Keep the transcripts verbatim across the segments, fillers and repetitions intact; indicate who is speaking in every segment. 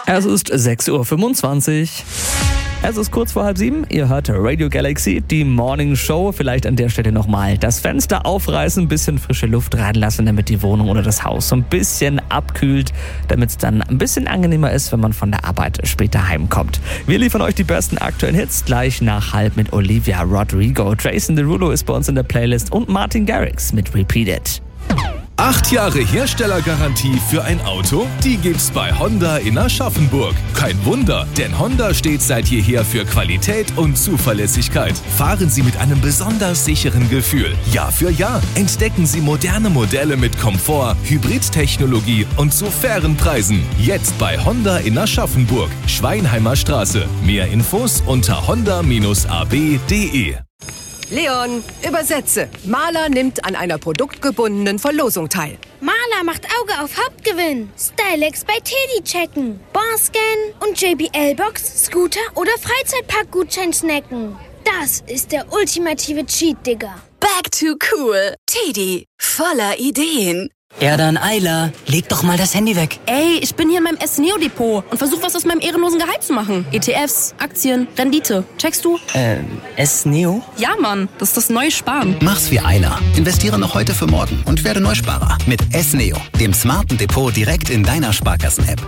Speaker 1: Es ist sechs Uhr fünfundzwanzig. Es ist kurz vor halb sieben. Ihr hört Radio Galaxy, die Morning Show. Vielleicht an der Stelle nochmal das Fenster aufreißen, ein bisschen frische Luft reinlassen, damit die Wohnung oder das Haus so ein bisschen abkühlt, damit es dann ein bisschen angenehmer ist, wenn man von der Arbeit später heimkommt. Wir liefern euch die besten aktuellen Hits gleich nach halb mit Olivia Rodrigo. Jason Derulo ist bei uns in der Playlist und Martin Garrix mit Repeat It.
Speaker 2: Acht Jahre Herstellergarantie für ein Auto? Die gibt's bei Honda in Aschaffenburg. Kein Wunder, denn Honda steht seit jeher für Qualität und Zuverlässigkeit. Fahren Sie mit einem besonders sicheren Gefühl. Jahr für Jahr entdecken Sie moderne Modelle mit Komfort, Hybridtechnologie und zu fairen Preisen. Jetzt bei Honda in Aschaffenburg, Schweinheimer Straße. Mehr Infos unter honda Bindestrich a b punkt d e.
Speaker 3: Leon, übersetze. Maler nimmt an einer produktgebundenen Verlosung teil.
Speaker 4: Maler macht Auge auf Hauptgewinn. Stylex bei Teddy checken. Barscan und J B L-Box, Scooter oder Freizeitpark-Gutschein snacken. Das ist der ultimative Cheat, Digga.
Speaker 5: Back to cool. Teddy, voller Ideen.
Speaker 6: Ja, dann Ayla, leg doch mal das Handy weg.
Speaker 7: Ey, ich bin hier in meinem S-Neo-Depot und versuch was aus meinem ehrenlosen Gehalt zu machen. E T Fs, Aktien, Rendite. Checkst du?
Speaker 6: Ähm, S-Neo?
Speaker 7: Ja, Mann, das ist das neue Sparen.
Speaker 8: Mach's wie Ayla. Investiere noch heute für morgen und werde Neusparer. Mit S-Neo, dem smarten Depot direkt in deiner Sparkassen-App.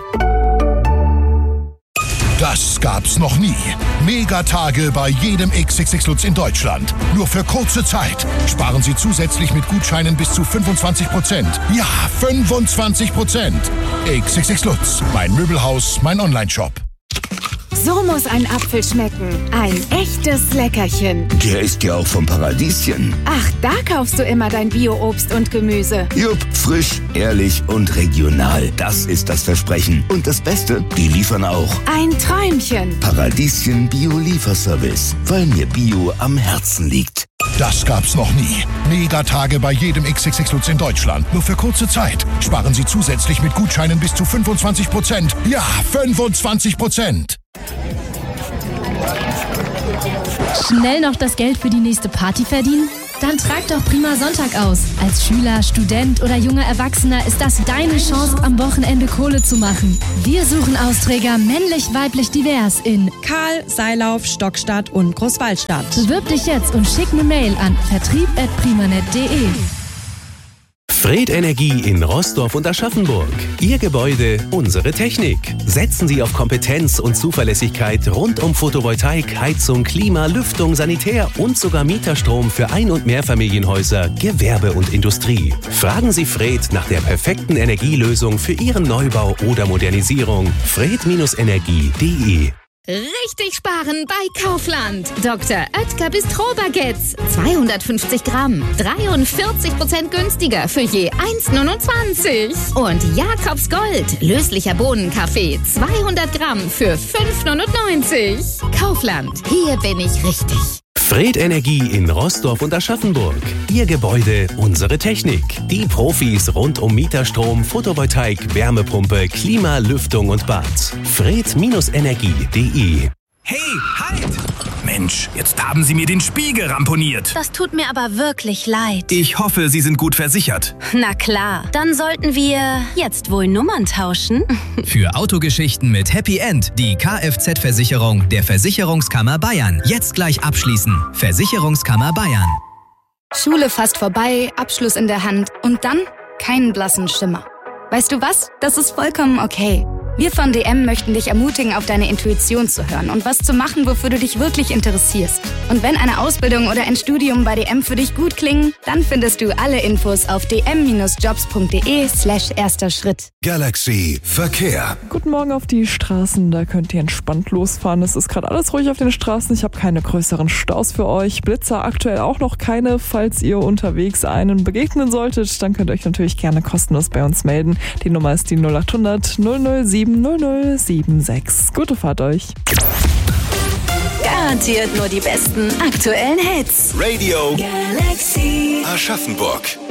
Speaker 9: Das gab's noch nie. Megatage bei jedem X X X Lutz in Deutschland. Nur für kurze Zeit. Sparen Sie zusätzlich mit Gutscheinen bis zu fünfundzwanzig Prozent. Ja, fünfundzwanzig Prozent. X X X Lutz, mein Möbelhaus, mein Onlineshop.
Speaker 10: So muss ein Apfel schmecken. Ein echtes Leckerchen.
Speaker 11: Der ist ja auch vom Paradieschen.
Speaker 10: Ach, da kaufst du immer dein Bio-Obst und Gemüse.
Speaker 11: Jupp, frisch, ehrlich und regional. Das ist das Versprechen. Und das Beste, die liefern auch.
Speaker 10: Ein Träumchen.
Speaker 11: Paradieschen Bio-Lieferservice, weil mir Bio am Herzen liegt.
Speaker 9: Das gab's noch nie. Megatage bei jedem X X X Lutz in Deutschland. Nur für kurze Zeit. Sparen Sie zusätzlich mit Gutscheinen bis zu fünfundzwanzig Prozent. Ja, fünfundzwanzig Prozent.
Speaker 12: Schnell noch das Geld für die nächste Party verdienen? Dann trag doch Prima Sonntag aus. Als Schüler, Student oder junger Erwachsener ist das deine Chance, am Wochenende Kohle zu machen. Wir suchen Austräger männlich, weiblich, divers in
Speaker 13: Karl, Seilauf, Stockstadt und Großwaldstadt.
Speaker 12: Bewirb dich jetzt und schick eine Mail an vertrieb at primanet punkt de.
Speaker 14: Fred Energie in Roßdorf und Aschaffenburg. Ihr Gebäude, unsere Technik. Setzen Sie auf Kompetenz und Zuverlässigkeit rund um Photovoltaik, Heizung, Klima, Lüftung, Sanitär und sogar Mieterstrom für Ein- und Mehrfamilienhäuser, Gewerbe und Industrie. Fragen Sie Fred nach der perfekten Energielösung für Ihren Neubau oder Modernisierung. fred Energie punkt de.
Speaker 15: Richtig sparen bei Kaufland. Doktor Oetker Bistro-Baguettes. zweihundertfünfzig Gramm. dreiundvierzig Prozent günstiger für je eins Komma neunundzwanzig. Und Jakobs Gold. Löslicher Bohnenkaffee. zweihundert Gramm für fünf Komma neunundneunzig. Kaufland. Hier bin ich richtig.
Speaker 14: Fred Energie in Roßdorf und Aschaffenburg. Ihr Gebäude, unsere Technik. Die Profis rund um Mieterstrom, Photovoltaik, Wärmepumpe, Klima, Lüftung und Bad. fred Energie punkt de.
Speaker 16: Hey, halt! Mensch, jetzt haben Sie mir den Spiegel ramponiert.
Speaker 4: Das tut mir aber wirklich leid.
Speaker 16: Ich hoffe, Sie sind gut versichert.
Speaker 4: Na klar, dann sollten wir jetzt wohl Nummern tauschen.
Speaker 17: Für Autogeschichten mit Happy End die Kfz-Versicherung der Versicherungskammer Bayern. Jetzt gleich abschließen. Versicherungskammer Bayern.
Speaker 18: Schule fast vorbei, Abschluss in der Hand und dann keinen blassen Schimmer. Weißt du was? Das ist vollkommen okay. Wir von D M möchten dich ermutigen, auf deine Intuition zu hören und was zu machen, wofür du dich wirklich interessierst. Und wenn eine Ausbildung oder ein Studium bei D M für dich gut klingen, dann findest du alle Infos auf d m jobs punkt de slash erster Schritt.
Speaker 9: Galaxy Verkehr.
Speaker 19: Guten Morgen auf die Straßen, da könnt ihr entspannt losfahren. Es ist gerade alles ruhig auf den Straßen, ich habe keine größeren Staus für euch. Blitzer aktuell auch noch keine. Falls ihr unterwegs einen begegnen solltet, dann könnt ihr euch natürlich gerne kostenlos bei uns melden. Die Nummer ist die null acht hundert null null sieben null null sieben sechs. Gute Fahrt euch.
Speaker 5: Garantiert nur die besten aktuellen Hits.
Speaker 2: Radio
Speaker 5: Galaxy
Speaker 2: Aschaffenburg.